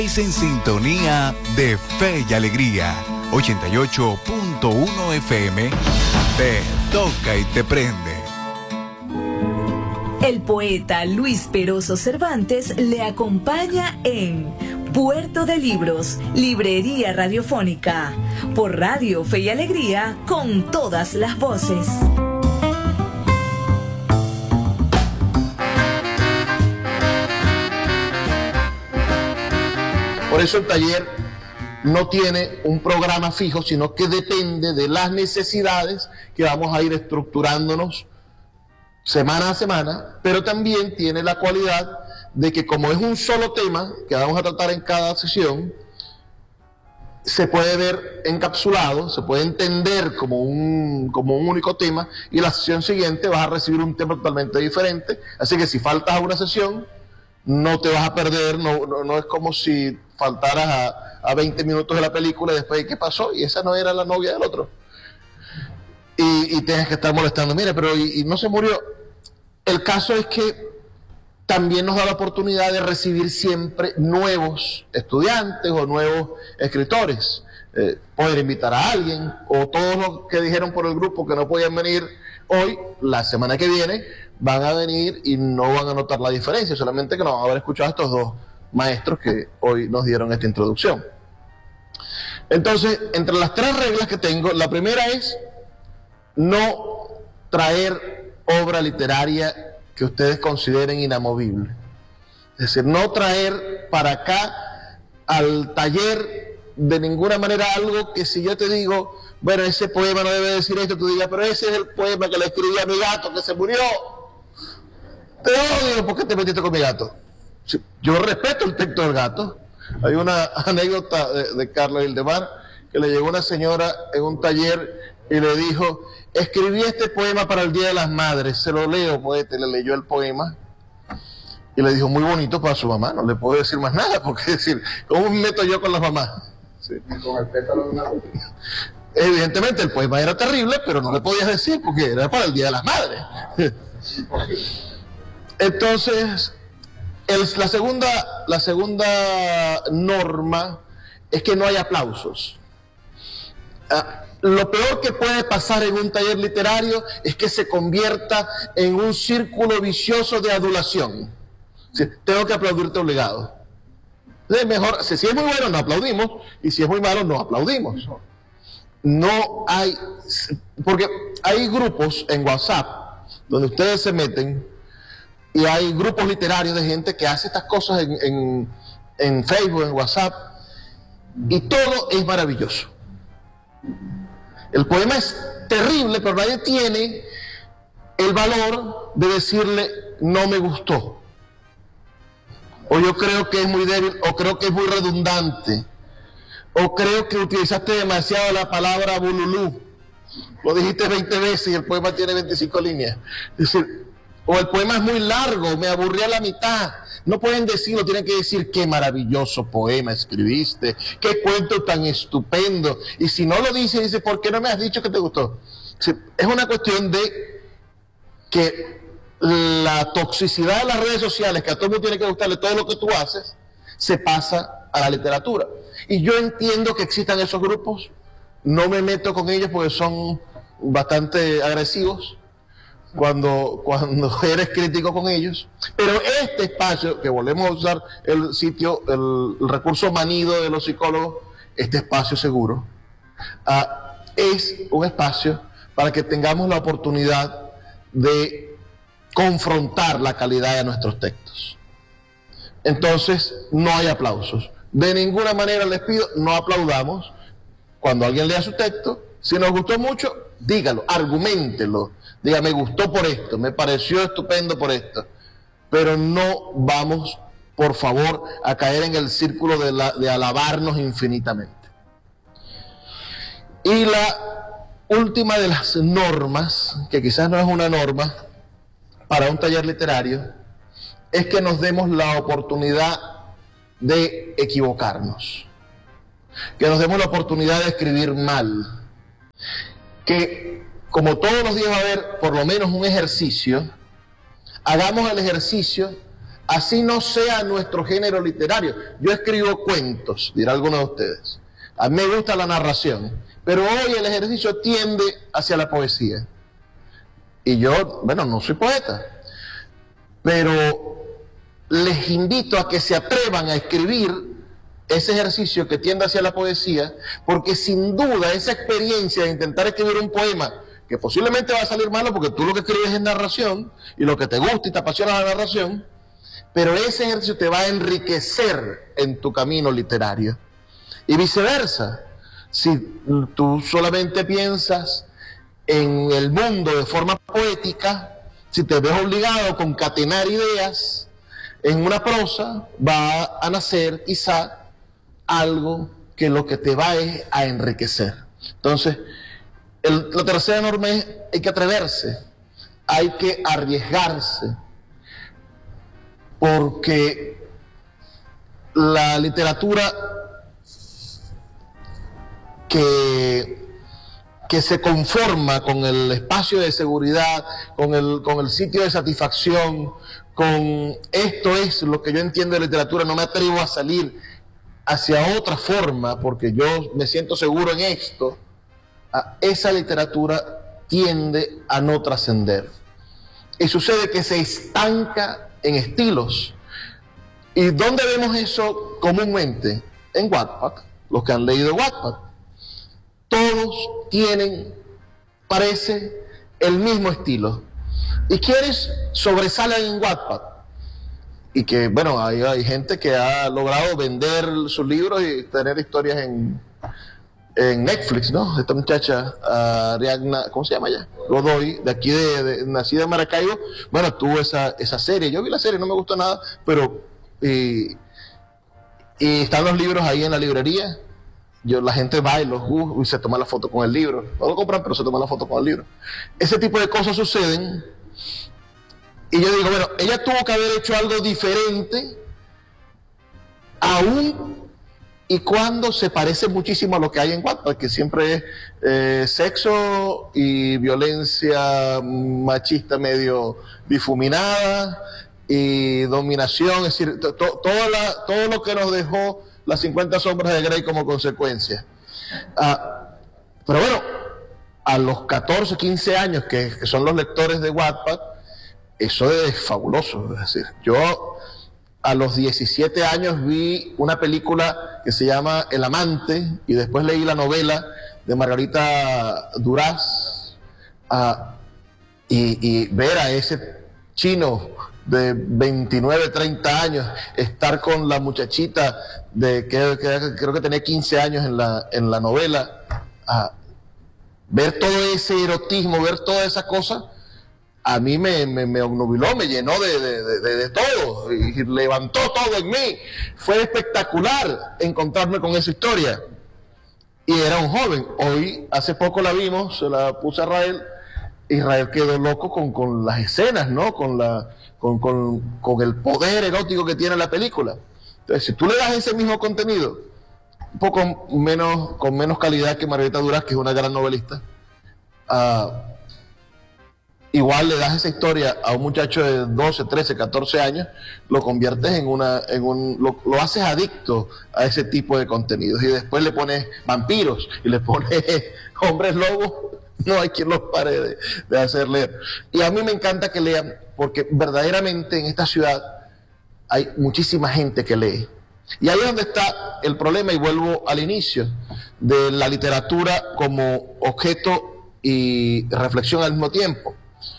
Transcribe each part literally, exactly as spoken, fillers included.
Es en sintonía de Fe y Alegría, ochenta y ocho punto uno F M, te toca y te prende. El poeta Luis Peroso Cervantes le acompaña en Puerto de Libros, Librería Radiofónica, por Radio Fe y Alegría, con todas las voces. Por eso el taller no tiene un programa fijo, sino que depende de las necesidades que vamos a ir estructurándonos semana a semana, pero también tiene la cualidad de que como es un solo tema que vamos a tratar en cada sesión, se puede ver encapsulado, se puede entender como un, como un único tema, y la sesión siguiente vas a recibir un tema totalmente diferente. Así que si faltas a una sesión, no te vas a perder, no, no, no es como si faltaras a, a veinte minutos de la película y después, ¿qué pasó? Y esa no era la novia del otro. Y, y tienes que estar molestando, mire, pero y, y no se murió. El caso es que también nos da la oportunidad de recibir siempre nuevos estudiantes o nuevos escritores. Eh, poder invitar a alguien, o todos los que dijeron por el grupo que no podían venir hoy, la semana que viene, van a venir y no van a notar la diferencia, solamente que no van a haber escuchado a estos dos maestros que hoy nos dieron esta introducción. Entonces, entre las tres reglas que tengo, la primera es no traer obra literaria que ustedes consideren inamovible. Es decir, no traer para acá al taller de ninguna manera algo que si yo te digo, bueno, ese poema no debe decir esto, tú digas, pero ese es el poema que le escribí a mi gato que se murió. Te odio porque te metiste con mi gato. Sí, yo respeto el texto del gato. Hay una anécdota de, de Carlos Hildemar, que le llegó una señora en un taller y le dijo, escribí este poema para el Día de las Madres, se lo leo, poeta, y le leyó el poema y le dijo, muy bonito para su mamá, no le puedo decir más nada, porque es decir, ¿cómo me meto yo con las mamás? Sí. Con el pétalo de una rosa. Evidentemente el poema era terrible, pero no le podías decir porque era para el Día de las Madres. Entonces, el, la, segunda, la segunda norma es que no hay aplausos. Ah, lo peor que puede pasar en un taller literario es que se convierta en un círculo vicioso de adulación. Sí, tengo que aplaudirte obligado. Es mejor, si es muy bueno, no aplaudimos, y si es muy malo, no aplaudimos. No hay, porque hay grupos en WhatsApp donde ustedes se meten y hay grupos literarios de gente que hace estas cosas en, en, en Facebook, en WhatsApp, y todo es maravilloso. El poema es terrible, pero nadie tiene el valor de decirle no me gustó, o yo creo que es muy débil, o creo que es muy redundante, o creo que utilizaste demasiado la palabra bululú, lo dijiste veinte veces y el poema tiene veinticinco líneas. Es decir, o el poema es muy largo, me aburrí a la mitad. No pueden decirlo, tienen que decir qué maravilloso poema escribiste, qué cuento tan estupendo. Y si no lo dice, dice, ¿por qué no me has dicho que te gustó? Es una cuestión de que la toxicidad de las redes sociales, que a todo el mundo tiene que gustarle todo lo que tú haces, se pasa a la literatura. Y yo entiendo que existan esos grupos, no me meto con ellos porque son bastante agresivos cuando, cuando eres crítico con ellos, pero este espacio, que volvemos a usar el sitio, el, el recurso manido de los psicólogos, este espacio seguro, uh, es un espacio para que tengamos la oportunidad de confrontar la calidad de nuestros textos. Entonces, no hay aplausos. De ninguna manera les pido, no aplaudamos cuando alguien lea su texto. Si nos gustó mucho, dígalo, arguméntelo. Diga, me gustó por esto, me pareció estupendo por esto. Pero no vamos, por favor, a caer en el círculo de, la, de alabarnos infinitamente. Y la última de las normas, que quizás no es una norma para un taller literario, es que nos demos la oportunidad de equivocarnos. Que nos demos la oportunidad de escribir mal. Que como todos los días va a haber por lo menos un ejercicio, hagamos el ejercicio así no sea nuestro género literario. Yo escribo cuentos, dirá alguno de ustedes. A mí me gusta la narración, pero hoy el ejercicio tiende hacia la poesía. Y yo, bueno, no soy poeta, pero les invito a que se atrevan a escribir ese ejercicio que tiende hacia la poesía, porque sin duda esa experiencia de intentar escribir un poema, que posiblemente va a salir malo porque tú lo que escribes es narración, y lo que te gusta y te apasiona la narración, pero ese ejercicio te va a enriquecer en tu camino literario. Y viceversa, si tú solamente piensas en el mundo de forma poética, si te ves obligado a concatenar ideas en una prosa, va a nacer quizá algo que lo que te va es a enriquecer. Entonces, el, la tercera norma es: hay que atreverse, hay que arriesgarse, porque la literatura que, que se conforma con el espacio de seguridad, con el, con el sitio de satisfacción, con esto es lo que yo entiendo de literatura, no me atrevo a salir hacia otra forma porque yo me siento seguro en esto, a esa literatura tiende a no trascender. Y sucede que se estanca en estilos. ¿Y dónde vemos eso comúnmente? En Wattpad, los que han leído Wattpad. Todos tienen, parece, el mismo estilo. ¿Y quiénes sobresalen en Wattpad? Y que, bueno, hay, hay gente que ha logrado vender sus libros y tener historias en, en Netflix, ¿no? Esta muchacha, uh, Ariadna, ¿cómo se llama ella? Godoy, de aquí, de, de, nacida en Maracaibo, bueno, tuvo esa, esa serie. Yo vi la serie, no me gustó nada, pero... Y, y están los libros ahí en la librería. Yo, la gente va y los uh, y se toma la foto con el libro. No lo compran, pero se toma la foto con el libro. Ese tipo de cosas suceden. Y yo digo, bueno, ella tuvo que haber hecho algo diferente, aún y cuando se parece muchísimo a lo que hay en Wattpad, que siempre es eh, sexo y violencia machista medio difuminada y dominación, es decir, to, to, toda la, todo lo que nos dejó las cincuenta sombras de Grey como consecuencia. Ah, pero bueno, a los catorce, quince años, que, que son los lectores de Wattpad, eso es fabuloso. Es decir, yo a los diecisiete años vi una película que se llama El Amante, y después leí la novela de Margarita Duras, uh, y, y ver a ese chino de veintinueve, treinta años estar con la muchachita de que, que creo que tenía quince años en la, en la novela, uh, ver todo ese erotismo, ver toda esa cosa, a mí me, me, me obnubiló, me llenó de, de, de, de todo, y levantó todo en mí. Fue espectacular encontrarme con esa historia. Y era un joven. Hoy, hace poco la vimos, se la puse a Israel. Israel quedó loco con, con las escenas, ¿no? Con, la, con, con, con el poder erótico que tiene la película. Entonces, si tú le das ese mismo contenido, un poco menos, con menos calidad que Margarita Duras, que es una gran novelista, uh, igual le das esa historia a un muchacho de doce, trece, catorce años, lo conviertes en una, en un, lo, lo haces adicto a ese tipo de contenidos, y después le pones vampiros y le pones hombres lobos, no hay quien los pare de, de hacer leer. Y a mí me encanta que lean, porque verdaderamente en esta ciudad hay muchísima gente que lee. Y ahí es donde está el problema, y vuelvo al inicio, de la literatura como objeto y reflexión al mismo tiempo.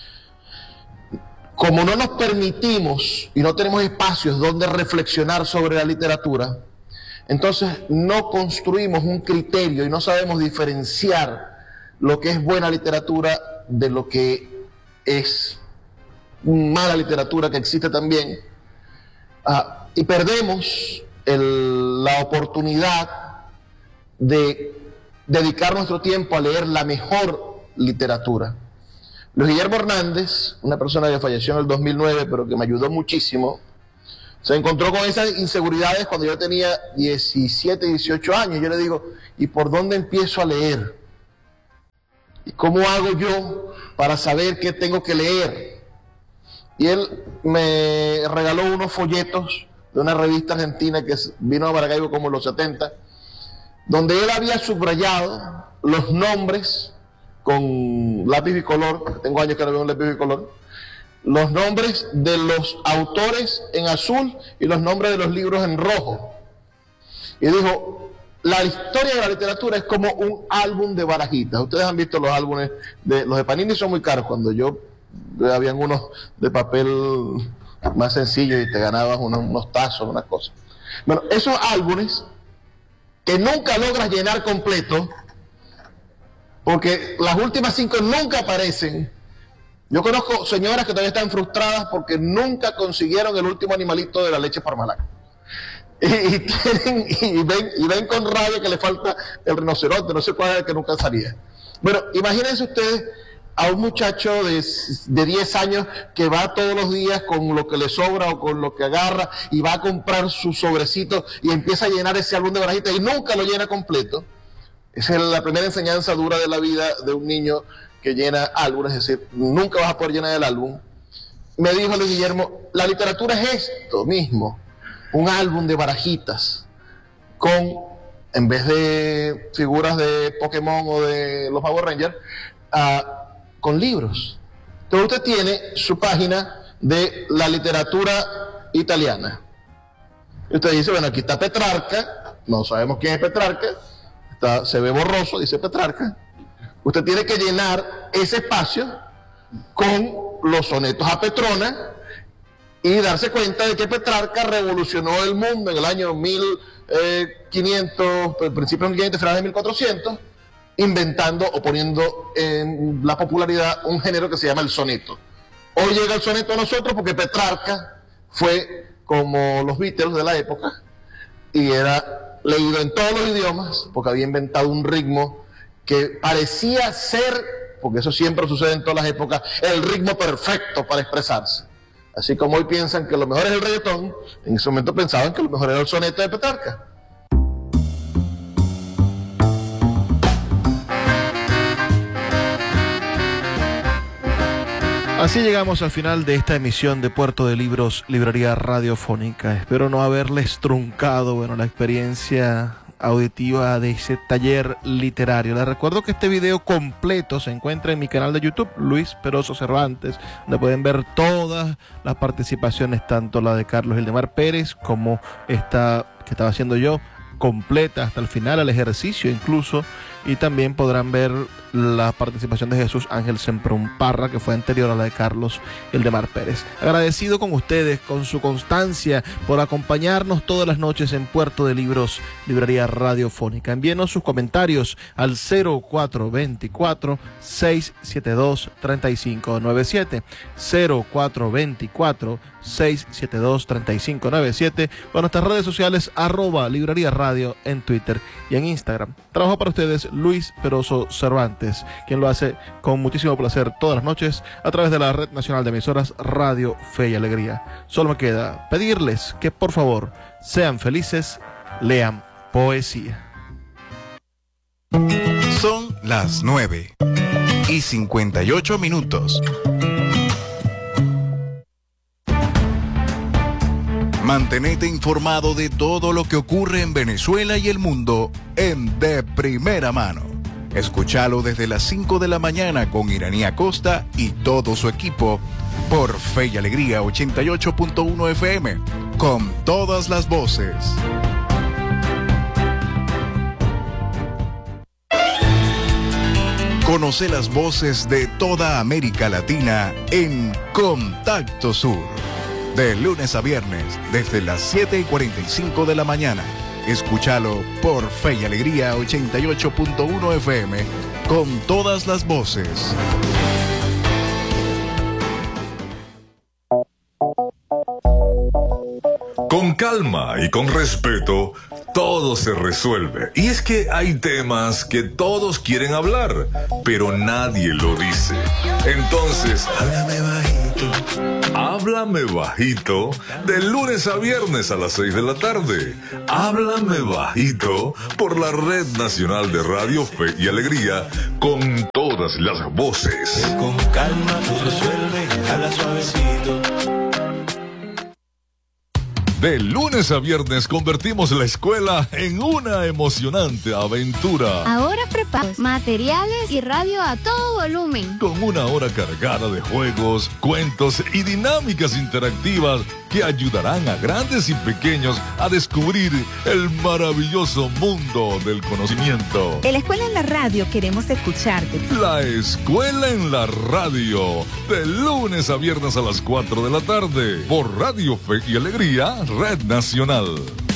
Como no nos permitimos y no tenemos espacios donde reflexionar sobre la literatura, entonces no construimos un criterio y no sabemos diferenciar lo que es buena literatura de lo que es mala literatura, que existe también, uh, y perdemos el, la oportunidad de dedicar nuestro tiempo a leer la mejor literatura. Luis Guillermo Hernández, una persona que falleció en el dos mil nueve, pero que me ayudó muchísimo, se encontró con esas inseguridades cuando yo tenía diecisiete, dieciocho años. Yo le digo, ¿y por dónde empiezo a leer? ¿Y cómo hago yo para saber qué tengo que leer? y él me regaló unos folletos de una revista argentina que vino a Maracaibo como en los setenta, donde él había subrayado los nombres con lápiz bicolor, tengo años que no veo un lápiz bicolor, los nombres de los autores en azul y los nombres de los libros en rojo. Y dijo, la historia de la literatura es como un álbum de barajitas. Ustedes han visto los álbumes, de los de Panini son muy caros. Cuando yo, habían unos de papel más sencillos y te ganabas unos, unos tazos, unas cosas. Bueno, esos álbumes que nunca logras llenar completo, porque las últimas cinco nunca aparecen. Yo conozco señoras que todavía están frustradas porque nunca consiguieron el último animalito de la leche Parmalat. Y, y, tienen, y, ven, y ven con rabia que le falta el rinoceronte, no sé cuál es el que nunca salía. Bueno, imagínense ustedes a un muchacho de, de diez años que va todos los días con lo que le sobra o con lo que agarra y va a comprar su sobrecito y empieza a llenar ese álbum de barajitas y nunca lo llena completo. Esa es la primera enseñanza dura de la vida de un niño que llena álbumes, es decir, nunca vas a poder llenar el álbum. Me dijo Luis Guillermo, la literatura es esto mismo, un álbum de barajitas, con, en vez de figuras de Pokémon o de los Power Rangers, uh, con libros. Entonces usted tiene su página de la literatura italiana. Y usted dice, bueno, aquí está Petrarca, no sabemos quién es Petrarca, está, se ve borroso, dice Petrarca. Usted tiene que llenar ese espacio con los sonetos a Petrona y darse cuenta de que Petrarca revolucionó el mundo en el año mil quinientos, principios de mil quinientos, finales de mil cuatrocientos, inventando o poniendo en la popularidad un género que se llama el soneto. Hoy llega el soneto a nosotros porque Petrarca fue como los Beatles de la época y era leído en todos los idiomas porque había inventado un ritmo que parecía ser, porque eso siempre sucede en todas las épocas, el ritmo perfecto para expresarse. Así como hoy piensan que lo mejor es el reggaetón, en ese momento pensaban que lo mejor era el soneto de Petrarca. Así llegamos al final de esta emisión de Puerto de Libros, Librería Radiofónica. Espero no haberles truncado, bueno, la experiencia auditiva de ese taller literario. Les recuerdo que este video completo se encuentra en mi canal de YouTube, Luis Peroso Cervantes, donde pueden ver todas las participaciones, tanto la de Carlos Ildemar Pérez como esta que estaba haciendo yo, completa hasta el final, el ejercicio incluso, y también podrán ver la participación de Jesús Ángel Semprún Parra, que fue anterior a la de Carlos Ildemar Pérez. Agradecido con ustedes, con su constancia, por acompañarnos todas las noches en Puerto de Libros, Librería Radiofónica. Envíenos sus comentarios al cero cuatro dos cuatro, seis siete dos, tres cinco nueve siete, cero cuatro dos cuatro, seis siete dos, tres cinco nueve siete, o en nuestras redes sociales, arroba Librería Radio en Twitter y en Instagram. Trabajo para ustedes Luis Peroso Cervantes, quien lo hace con muchísimo placer todas las noches a través de la Red Nacional de Emisoras Radio Fe y Alegría. Solo me queda pedirles que por favor sean felices, lean poesía. Son las nueve y cincuenta y ocho minutos. Mantenete informado de todo lo que ocurre en Venezuela y el mundo en De Primera Mano. Escúchalo desde las cinco de la mañana con Iraní Acosta y todo su equipo por Fe y Alegría ochenta y ocho punto uno F M, con todas las voces. Conoce las voces de toda América Latina en Contacto Sur. De lunes a viernes, desde las siete y cuarenta y cinco de la mañana. Escúchalo por Fe y Alegría ochenta y ocho punto uno F M, con todas las voces. Con calma y con respeto, todo se resuelve. Y es que hay temas que todos quieren hablar, pero nadie lo dice. Entonces, háblame bajito. Háblame bajito, de lunes a viernes a las seis de la tarde. Háblame bajito por la Red Nacional de Radio Fe y Alegría, con todas las voces. Con calma tú resuelves. Jala suavecito. De lunes a viernes convertimos la escuela en una emocionante aventura. Ahora prepara materiales y radio a todo volumen. Con una hora cargada de juegos, cuentos y dinámicas interactivas que ayudarán a grandes y pequeños a descubrir el maravilloso mundo del conocimiento. En la escuela en la radio queremos escucharte. La escuela en la radio, de lunes a viernes a las cuatro de la tarde, por Radio Fe y Alegría, Red Nacional.